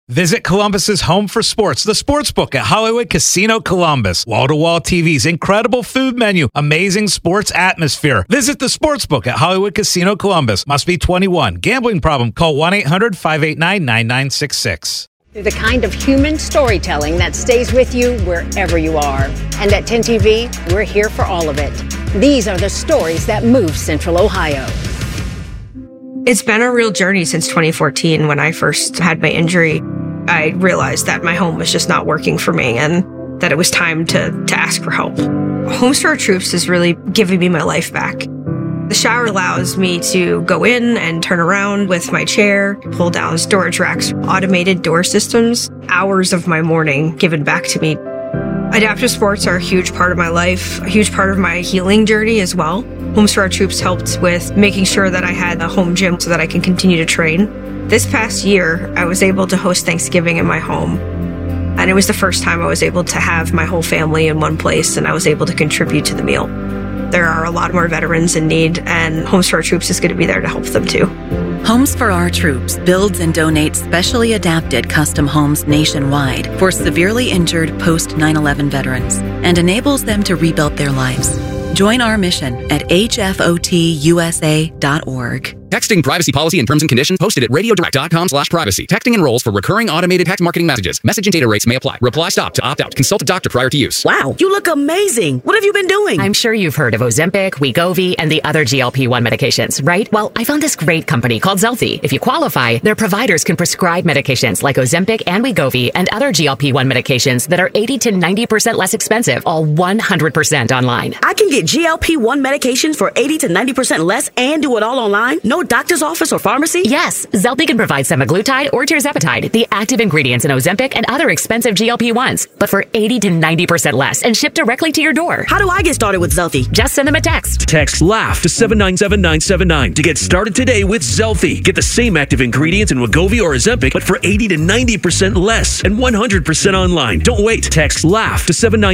Visit Columbus's home for sports, the Sportsbook at Hollywood Casino Columbus. Wall-to-wall TVs, incredible food menu, amazing sports atmosphere. Visit the Sportsbook at Hollywood Casino Columbus. Must be 21. Gambling problem? Call 1-800-589-9966. They're the kind of human storytelling that stays with you wherever you are. And at 10 TV, we're here for all of it. These are the stories that move Central Ohio. It's been a real journey since 2014 when I first had my injury. I realized that my home was just not working for me and that it was time to ask for help. Homes for Our Troops is really giving me my life back. The shower allows me to go in and turn around with my chair, pull down storage racks, automated door systems, hours of my morning given back to me. Adaptive sports are a huge part of my life, a huge part of my healing journey as well. Homes for Our Troops helped with making sure that I had a home gym so that I can continue to train. This past year, I was able to host Thanksgiving in my home. And it was the first time I was able to have my whole family in one place and I was able to contribute to the meal. There are a lot more veterans in need, and Homes for Our Troops is going to be there to help them too. Homes for Our Troops builds and donates specially adapted custom homes nationwide for severely injured post 9/11 veterans and enables them to rebuild their lives. Join our mission at hfotusa.org. Texting privacy policy and terms and conditions posted at radiodirect.com/privacy. Texting enrolls for recurring automated text marketing messages. Message and data rates may apply. Reply stop to opt out. Consult a doctor prior to use. Wow, you look amazing. What have you been doing? I'm sure you've heard of Ozempic, Wegovy, and the other GLP-1 medications, right? Well, I found this great company called Zelfie. If you qualify, their providers can prescribe medications like Ozempic and Wegovy and other GLP-1 medications that are 80 to 90% less expensive, all 100% online. I can get GLP-1 medications for 80 to 90% less and do it all online? No doctor's office or pharmacy? Yes, Zelfie can provide semaglutide or tirzepatide, the active ingredients in Ozempic and other expensive GLP-1s, but for 80 to 90% less and shipped directly to your door. How do I get started with Zelfie? Just send them a text. Text LAUGH to 797979 to get started today with Zelfie. Get the same active ingredients in Wegovy or Ozempic, but for 80 to 90% less and 100% online. Don't wait. Text LAUGH to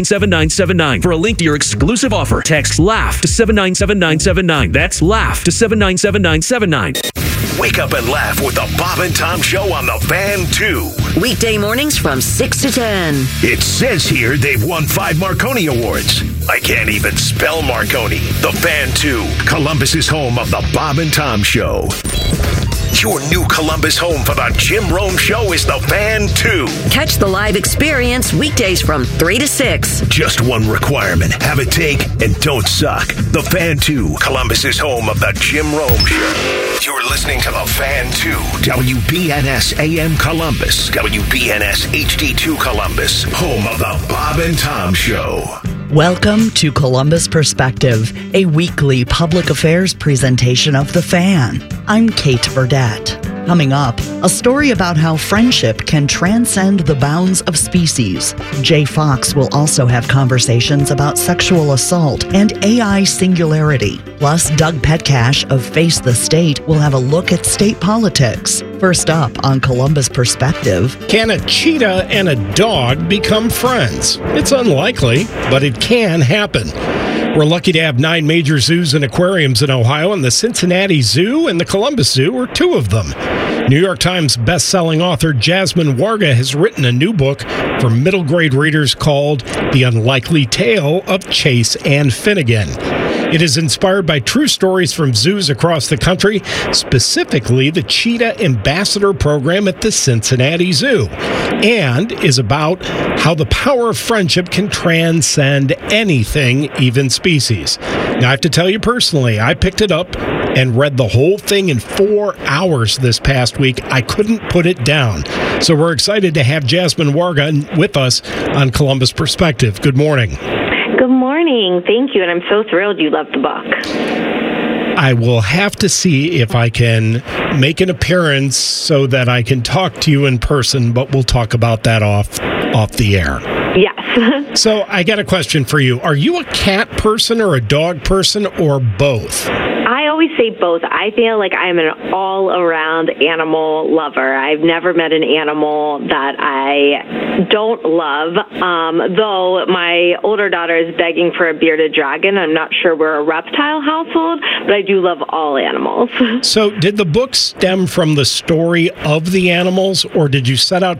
797979 for a link to your exclusive offer. Text LAUGH to 797979. That's LAUGH to 797979. Wake up and laugh with the Bob and Tom Show on the Fan 2. Weekday mornings from 6 to 10. It says here they've won 5 Marconi Awards. I can't even spell Marconi. The Fan 2, Columbus's home of the Bob and Tom Show. Your new Columbus home for the Jim Rome Show is the Fan 2. Catch the live experience weekdays from 3 to 6. Just one requirement. Have a take and don't suck. The Fan 2, Columbus's home of the Jim Rome Show. You're listening to the Fan 2, WBNS AM Columbus, WBNS HD2 Columbus, home of the Bob and Tom Show. Welcome to Columbus Perspective, a weekly public affairs presentation of The Fan. I'm Kate Burdett. Coming up, a story about how friendship can transcend the bounds of species. Jay Fox will also have conversations about sexual assault and AI singularity. Plus, Doug Petcash of Face the State will have a look at state politics. First up on Columbus Perspective. Can a cheetah and a dog become friends? It's unlikely, but it can happen. We're lucky to have 9 major zoos and aquariums in Ohio, and the Cincinnati Zoo and the Columbus Zoo are 2 of them. New York Times best-selling author Jasmine Warga has written a new book for middle-grade readers called The Unlikely Tale of Chase and Finnegan. It is inspired by true stories from zoos across the country, specifically the Cheetah Ambassador Program at the Cincinnati Zoo, and is about how the power of friendship can transcend anything, even species. Now, I have to tell you personally, I picked it up and read the whole thing in 4 hours this past week. I couldn't put it down. So we're excited to have Jasmine Warga with us on Columbus Perspective. Good morning. Good morning. Thank you. And I'm so thrilled you love the book. I will have to see if I can make an appearance so that I can talk to you in person, but we'll talk about that off the air. Yes. So I got a question for you. Are you a cat person or a dog person or both? I always say both. I feel like I'm an all-around animal lover. I've never met an animal that I don't love, though my older daughter is begging for a bearded dragon. I'm not sure we're a reptile household, but I do love all animals. So did the book stem from the story of the animals, or did you set out